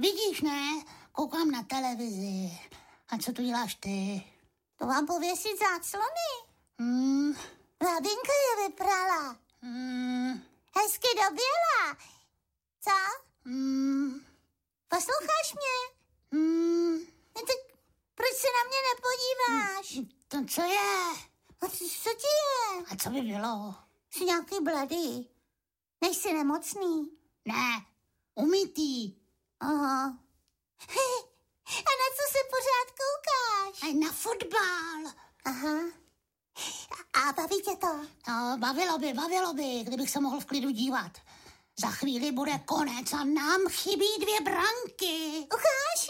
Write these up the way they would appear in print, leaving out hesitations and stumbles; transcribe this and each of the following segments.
Vidíš, ne? Koukám na televizi. A co tu děláš ty? To mám pověsit záclony. Babinka je vyprala. Hezky doběla. Co? Posloucháš mě? No tak proč se na mě nepodíváš? To co je? A co ti je? A co by bylo? Jsi nějaký bledý. Nejsi nemocný? Ne, umytý. Aha. A na co se pořád koukáš? A na fotbal. Aha. A baví tě to? No, bavilo by, kdybych se mohl v klidu dívat. Za chvíli bude konec a nám chybí 2 branky. Ukáž.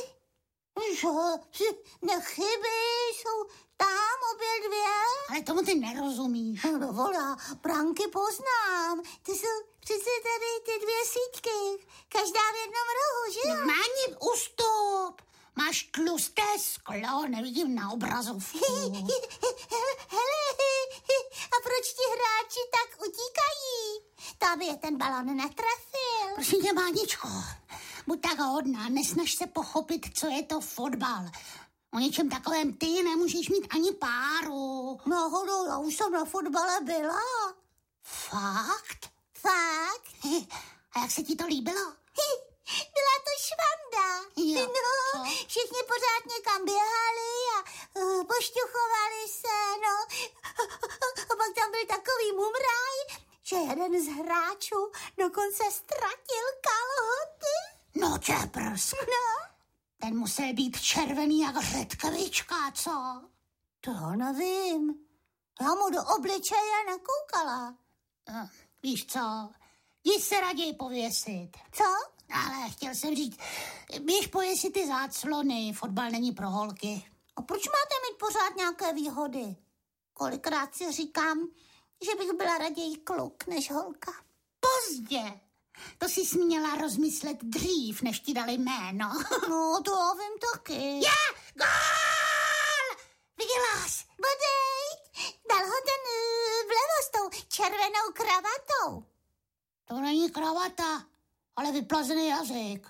Nechybí, jsou tam obě 2. Ale tomu ty nerozumíš. No volá, branky poznám. Ty jsou přece tady ty 2 síťky. Každá v jednom rohu, že jo? Máni, ustup. Máš tlusté sklo, nevidím na obrazovku. Hele, a proč ti hráči tak utíkají? Tam je ten balon netrefil. Prosím tě, Máničko, buď tak hodná, nesnaž se pochopit, co je to fotbal. O něčem takovém ty nemůžeš mít ani páru. Náhodou, já už jsem na fotbale byla. Fakt? Fakt? A jak se ti to líbilo? Byla to švanda. Jo, no, co? všichni pořád někam běhali a pošťuchovali se, no. A pak tam byl takový mumraj, že jeden z hráčů dokonce ztratil kalhoty. No tě prsk. No. Ten musel být červený jak řetkvička, co? To nevím. Já mu do obličeje nekoukala. Víš co, jdi se raději pověsit. Co? Ale chtěl jsem říct, běž pověsit ty záclony, fotbal není pro holky. A proč máte mít pořád nějaké výhody? Kolikrát si říkám, že bych byla raději kluk než holka. Pozdě. To jsi směla rozmyslet dřív, než ti dali jméno. No, to já vím taky. Gól! Viděla jsi? Bodej, dal ho ten vlevo s tou červenou kravatou. To není kravata, ale vyplazený jazyk.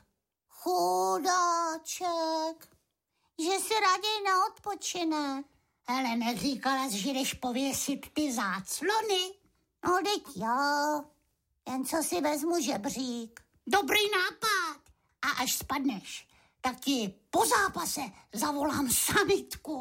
Chudáček, že si raději neodpočine. Hele, neříkala jsi, že jdeš pověsit ty záclony? No, teď jo, jen co si vezmu žebřík. Dobrý nápad. A až spadneš, tak ti po zápase zavolám sanitku.